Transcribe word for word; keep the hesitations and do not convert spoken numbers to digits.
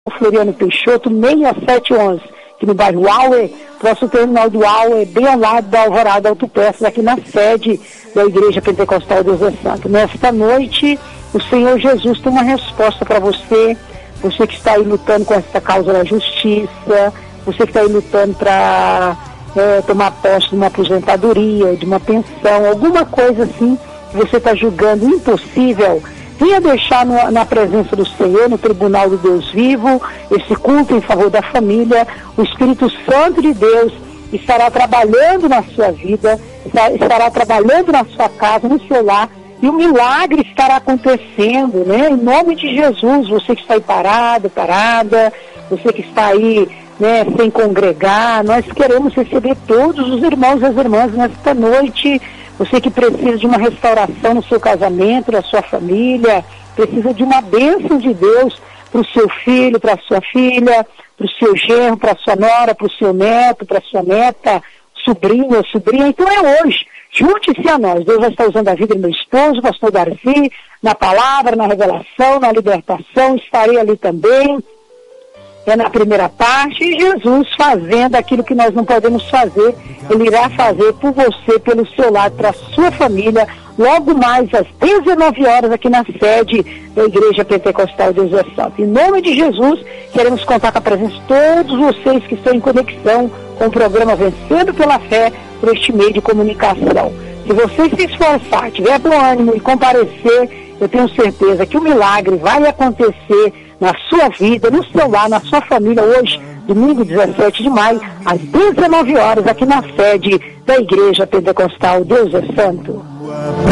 Floriano Peixoto, seis sete onze, aqui no bairro Auer. Nosso terminal do Auer, bem ao lado da Alvorada Autopeças, aqui na sede da Igreja Pentecostal Deus é Santo. Nesta noite, o Senhor Jesus tem uma resposta para você, você que está aí lutando com essa causa da justiça, você que está aí lutando para é, tomar posse de uma aposentadoria, de uma pensão, alguma coisa assim que você está julgando impossível. Venha deixar no, na presença do Senhor, no tribunal do Deus vivo, esse culto em favor da família. O Espírito Santo de Deus estará trabalhando na sua vida, estará trabalhando na sua casa, no seu lar, e o milagre estará acontecendo, né? Em nome de Jesus, você que está aí parado, parada, você que está aí, né, sem congregar, nós queremos receber todos os irmãos e as irmãs nesta noite. Você que precisa de uma restauração no seu casamento, na sua família, precisa de uma bênção de Deus para o seu filho, para a sua filha, para o seu genro, para a sua nora, para o seu neto, para a sua neta, sobrinho ou sobrinha. Então é hoje. Junte-se a nós. Deus já está usando a vida do meu esposo, pastor Darcy, na palavra, na revelação, na libertação. Estarei ali também. É na primeira parte, e Jesus fazendo aquilo que nós não podemos fazer, Ele irá fazer por você, pelo seu lado, para a sua família, logo mais às dezenove horas aqui na sede da Igreja Pentecostal Deus é Santo. Em nome de Jesus, queremos contar com a presença de todos vocês que estão em conexão com o programa Vencendo pela Fé, por este meio de comunicação. Se você se esforçar, tiver bom ânimo e comparecer, eu tenho certeza que o milagre vai acontecer na sua vida, no seu lar, na sua família, hoje, domingo dezessete de maio, às dezenove horas, aqui na sede da Igreja Pentecostal Deus é Santo.